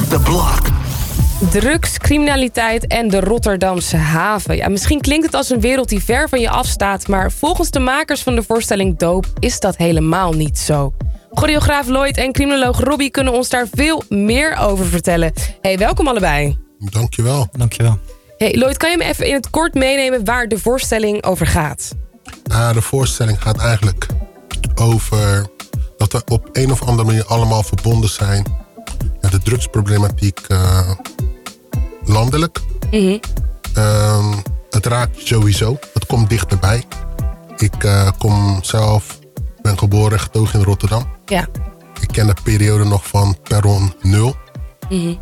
Rock the Block. Drugs, criminaliteit en de Rotterdamse haven. Ja, misschien klinkt het als een wereld die ver van je afstaat, maar volgens de makers van de voorstelling Dope is dat helemaal niet zo. Choreograaf Lloyd en criminoloog Robbie kunnen ons daar veel meer over vertellen. Hey, welkom allebei. Dankjewel. Hey, Lloyd, kan je me even in het kort meenemen waar de voorstelling over gaat? De voorstelling gaat eigenlijk over dat we op een of andere manier allemaal verbonden zijn met de drugsproblematiek landelijk. Mm-hmm. Het raakt je sowieso. Het komt dichterbij. Ik ben geboren en getogen in Rotterdam. Ja. Ik ken de periode nog van Perron 0. Mm-hmm.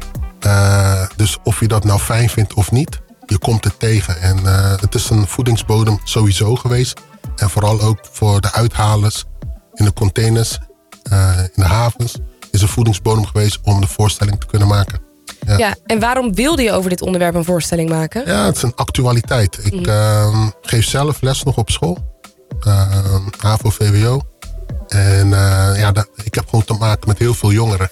Dus of je dat nou fijn vindt of niet, je komt het tegen. En het is een voedingsbodem sowieso geweest. En vooral ook voor de uithalers in de containers, in de havens, is een voedingsbodem geweest om de voorstelling te kunnen maken. Ja, en waarom wilde je over dit onderwerp een voorstelling maken? Ja, het is een actualiteit. Ik geef zelf les nog op school. HAVO, VWO. En ik heb gewoon te maken met heel veel jongeren.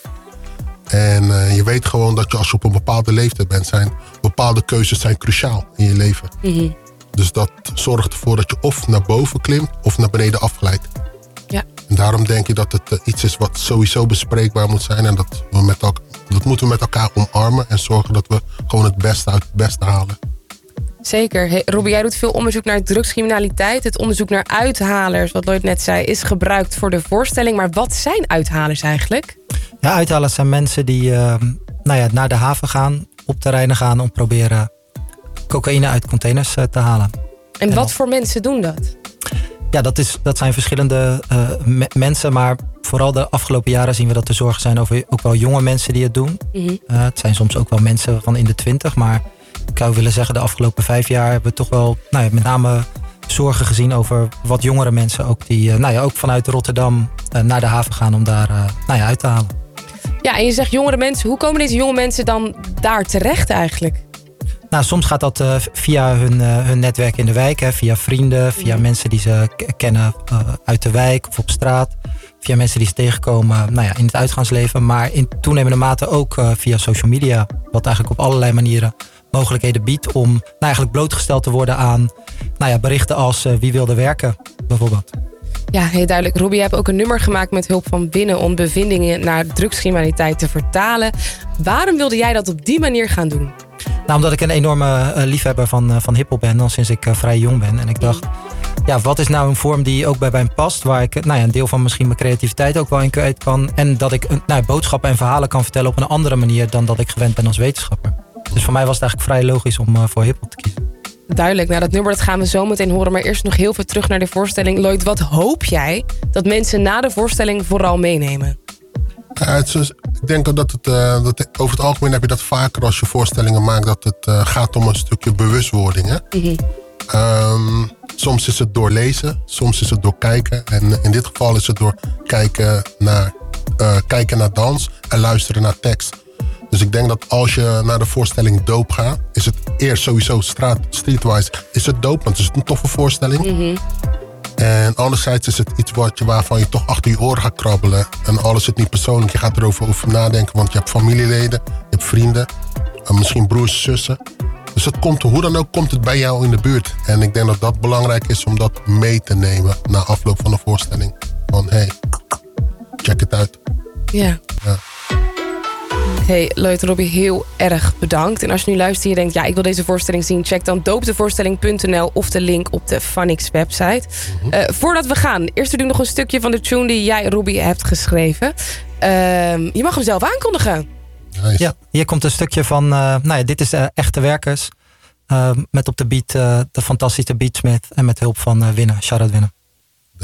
En je weet gewoon dat als je op een bepaalde leeftijd bent, bepaalde keuzes zijn cruciaal in je leven. Mm-hmm. Dus dat zorgt ervoor dat je of naar boven klimt of naar beneden afglijdt. Ja. En daarom denk ik dat het iets is wat sowieso bespreekbaar moet zijn. En dat moeten we met elkaar omarmen en zorgen dat we gewoon het beste uit het beste halen. Zeker. Hey, Robbie, jij doet veel onderzoek naar drugscriminaliteit. Het onderzoek naar uithalers, wat Lloyd net zei, is gebruikt voor de voorstelling. Maar wat zijn uithalers eigenlijk? Ja, uithalers zijn mensen die naar de haven gaan, op terreinen gaan om proberen cocaïne uit containers te halen. En wat voor mensen doen dat? Ja, dat zijn verschillende mensen, maar vooral de afgelopen jaren zien we dat er zorgen zijn over ook wel jonge mensen die het doen. Mm-hmm. Het zijn soms ook wel mensen van in de 20, maar ik zou willen zeggen de afgelopen 5 jaar hebben we toch wel met name zorgen gezien over wat jongere mensen ook die ook vanuit Rotterdam naar de haven gaan om daar uit te halen. Ja, en je zegt jongere mensen. Hoe komen deze jonge mensen dan daar terecht eigenlijk? Nou, soms gaat dat via hun netwerk in de wijk, via vrienden, via mensen die ze kennen uit de wijk of op straat. Via mensen die ze tegenkomen in het uitgaansleven. Maar in toenemende mate ook via social media. Wat eigenlijk op allerlei manieren mogelijkheden biedt om eigenlijk blootgesteld te worden aan berichten als wie wilde werken bijvoorbeeld. Ja, heel duidelijk. Robbie, je hebt ook een nummer gemaakt met hulp van Binnen om bevindingen naar drugscriminaliteit te vertalen. Waarom wilde jij dat op die manier gaan doen? Nou, omdat ik een enorme liefhebber van hiphop ben, al sinds ik vrij jong ben. En ik dacht, wat is nou een vorm die ook bij mij past, waar ik een deel van misschien mijn creativiteit ook wel in kwijt kan. En dat ik boodschappen en verhalen kan vertellen op een andere manier dan dat ik gewend ben als wetenschapper. Dus voor mij was het eigenlijk vrij logisch om voor hiphop te kiezen. Duidelijk, dat nummer dat gaan we zo meteen horen. Maar eerst nog heel veel terug naar de voorstelling. Lloyd, wat hoop jij dat mensen na de voorstelling vooral meenemen? Ik denk dat over het algemeen heb je dat vaker als je voorstellingen maakt, dat het gaat om een stukje bewustwording. Hè? Mm-hmm. Soms is het door lezen, soms is het door kijken. En in dit geval is het door kijken naar dans en luisteren naar tekst. Dus ik denk dat als je naar de voorstelling Dope gaat, is het eerst sowieso streetwise is het dope, want het is een toffe voorstelling. Mm-hmm. En anderzijds is het iets waarvan je toch achter je oren gaat krabbelen. En alles is het niet persoonlijk. Je gaat erover nadenken, want je hebt familieleden, je hebt vrienden, misschien broers en zussen. Dus hoe dan ook komt het bij jou in de buurt. En ik denk dat dat belangrijk is om dat mee te nemen na afloop van de voorstelling. Van check het uit. Ja. Hey, Lloyd, Robbie, heel erg bedankt. En als je nu luistert en je denkt, ik wil deze voorstelling zien, check dan doopdevoorstelling.nl of de link op de Phonix website. Mm-hmm. Voordat we gaan, eerst doen we nog een stukje van de tune die jij, Robbie, hebt geschreven. Je mag hem zelf aankondigen. Nice. Ja, hier komt een stukje van, dit is Echte Werkers. Met op de beat de fantastische Beatsmith en met hulp van Winnen, shout-out Winnen.